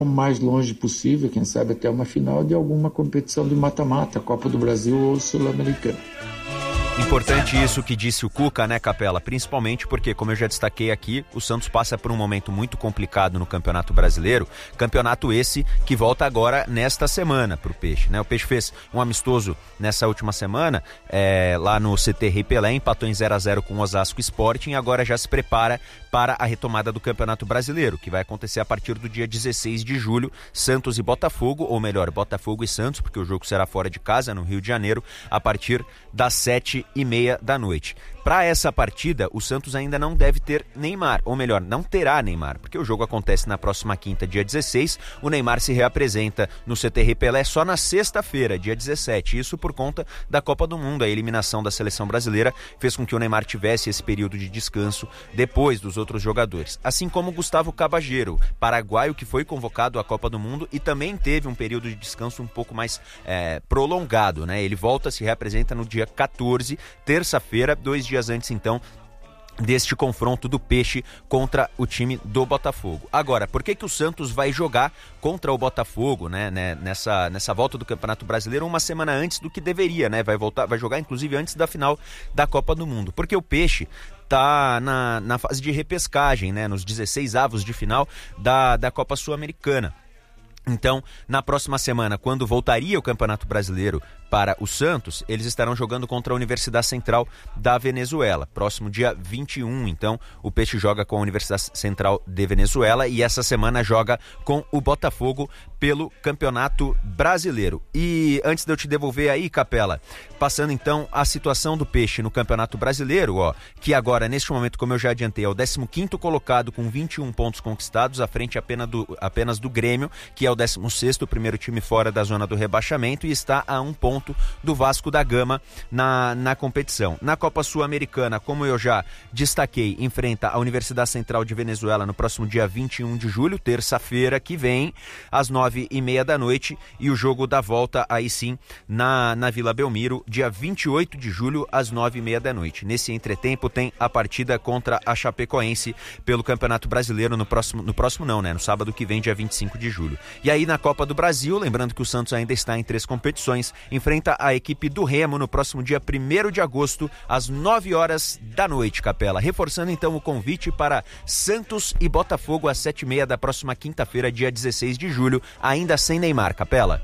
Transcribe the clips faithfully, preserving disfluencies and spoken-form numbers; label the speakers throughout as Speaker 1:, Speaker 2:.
Speaker 1: o mais longe possível, quem sabe até uma final de alguma competição de mata-mata, Copa do Brasil ou Sul-Americana.
Speaker 2: Importante isso que disse o Cuca, né, Capela? Principalmente porque, como eu já destaquei aqui, o Santos passa por um momento muito complicado no Campeonato Brasileiro. Campeonato esse que volta agora nesta semana pro Peixe, né? O Peixe fez um amistoso nessa última semana, é, lá no C T Rei Pelé, empatou em zero a zero com o Osasco Sporting e agora já se prepara para a retomada do Campeonato Brasileiro, que vai acontecer a partir do dia dezesseis de julho, Santos e Botafogo, ou melhor, Botafogo e Santos, porque o jogo será fora de casa, no Rio de Janeiro, a partir das sete e meia da noite. Para essa partida, o Santos ainda não deve ter Neymar, ou melhor, não terá Neymar, porque o jogo acontece na próxima quinta, dia dezesseis, o Neymar se reapresenta no C T Rei Pelé só na sexta-feira, dia dezessete, isso por conta da Copa do Mundo. A eliminação da seleção brasileira fez com que o Neymar tivesse esse período de descanso depois dos outros jogadores, assim como Gustavo Cabageiro, paraguaio, que foi convocado à Copa do Mundo e também teve um período de descanso um pouco mais é, prolongado, né? Ele volta, se reapresenta no dia quatorze, terça-feira, dois dias antes então deste confronto do Peixe contra o time do Botafogo. Agora, por que que o Santos vai jogar contra o Botafogo, né, né, nessa, nessa volta do Campeonato Brasileiro uma semana antes do que deveria, né? Vai voltar, vai jogar inclusive antes da final da Copa do Mundo. Porque o Peixe tá na, na fase de repescagem, né, nos dezesseis avos de final da, da Copa Sul-Americana. Então, na próxima semana, quando voltaria o Campeonato Brasileiro para o Santos, eles estarão jogando contra a Universidade Central da Venezuela, próximo dia vinte e um. Então, o Peixe joga com a Universidade Central de Venezuela e essa semana joga com o Botafogo pelo Campeonato Brasileiro. E antes de eu te devolver aí, Capela, passando então a situação do Peixe no Campeonato Brasileiro, ó, que agora, neste momento, como eu já adiantei, é o décimo quinto colocado com vinte e um pontos conquistados, à frente apenas do, apenas do Grêmio, que é o décimo sexto, o primeiro time fora da zona do rebaixamento, e está a um ponto do Vasco da Gama na, na competição. Na Copa Sul-Americana, como eu já destaquei, enfrenta a Universidade Central de Venezuela no próximo dia vinte e um de julho, terça-feira que vem, às nove e meia da noite, e o jogo da volta aí sim na, na Vila Belmiro, dia vinte e oito de julho, às nove e meia da noite. Nesse entretempo tem a partida contra a Chapecoense pelo Campeonato Brasileiro no próximo, no próximo não, né? No sábado que vem, dia vinte e cinco de julho. E aí na Copa do Brasil, lembrando que o Santos ainda está em três competições, enfrenta a equipe do Remo no próximo dia primeiro de agosto, às nove horas da noite, Capela. Reforçando então o convite para Santos e Botafogo às sete e meia da próxima quinta-feira, dia dezesseis de julho, ainda sem Neymar, Capela.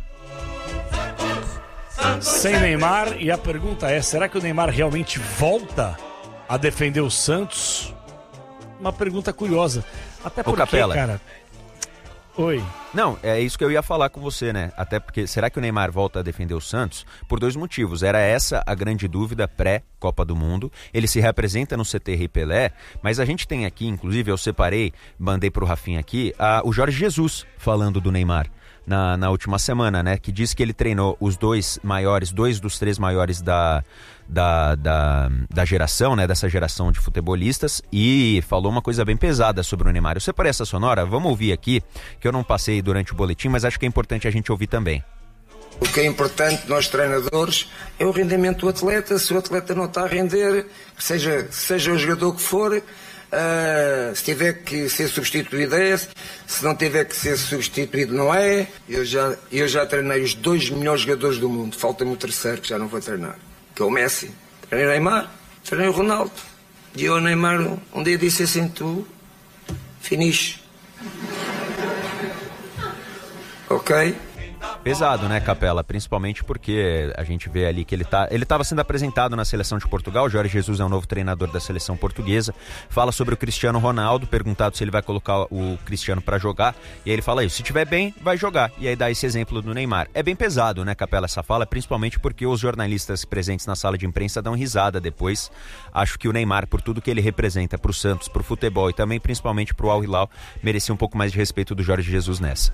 Speaker 3: Sem Neymar, e a pergunta é, será que o Neymar realmente volta a defender o Santos? Uma pergunta curiosa. Até porque,
Speaker 2: Capela,
Speaker 3: cara... Oi.
Speaker 2: Não, é isso que eu ia falar com você, né? Até porque, será que o Neymar volta a defender o Santos? Por dois motivos. Era essa a grande dúvida pré-Copa do Mundo. Ele se representa no C T Rei Pelé, mas a gente tem aqui, inclusive, eu separei, mandei pro Rafinha aqui, a, o Jorge Jesus falando do Neymar. Na, na última semana, né? Que disse que ele treinou os dois maiores, dois dos três maiores da, da, da, da geração, né? Dessa geração de futebolistas, e falou uma coisa bem pesada sobre o Neymar. Eu separei essa sonora, vamos ouvir aqui, que eu não passei durante o boletim, mas acho que é importante a gente ouvir também.
Speaker 4: O que é importante nós treinadores é o rendimento do atleta. Se o atleta não está a render, seja, seja o jogador que for, Uh, se tiver que ser substituído é, se não tiver que ser substituído não é. Eu já, eu já treinei os dois melhores jogadores do mundo, falta-me o terceiro que já não vou treinar, que é o Messi. Treinei o Neymar, treinei o Ronaldo, e eu o Neymar um dia disse assim: tu finish. Ok?
Speaker 2: Pesado, né, Capela? Principalmente porque a gente vê ali que ele tá, ele estava sendo apresentado na seleção de Portugal. O Jorge Jesus é o novo treinador da seleção portuguesa. Fala sobre o Cristiano Ronaldo, perguntado se ele vai colocar o Cristiano para jogar, e aí ele fala isso: se tiver bem, vai jogar. E aí dá esse exemplo do Neymar. É bem pesado, né, Capela, essa fala, principalmente porque os jornalistas presentes na sala de imprensa dão risada depois. Acho que o Neymar, por tudo que ele representa pro Santos, pro futebol e também principalmente pro Al Hilal, merecia um pouco mais de respeito do Jorge Jesus nessa.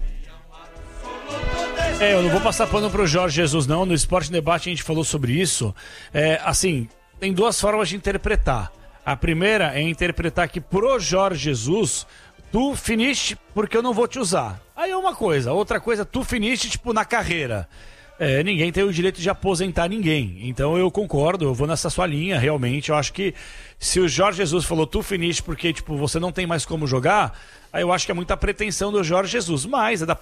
Speaker 3: É, eu não vou passar pano pro Jorge Jesus, não. No Esporte Debate a gente falou sobre isso. É, assim, tem duas formas de interpretar. A primeira é interpretar que pro Jorge Jesus, tu finiste porque eu não vou te usar. Aí é uma coisa. Outra coisa, tu finiste, tipo, na carreira. É, ninguém tem o direito de aposentar ninguém. Então eu concordo, eu vou nessa sua linha, realmente. Eu acho que se o Jorge Jesus falou tu finish porque tipo, você não tem mais como jogar, aí eu acho que é muita pretensão do Jorge Jesus. Mas é da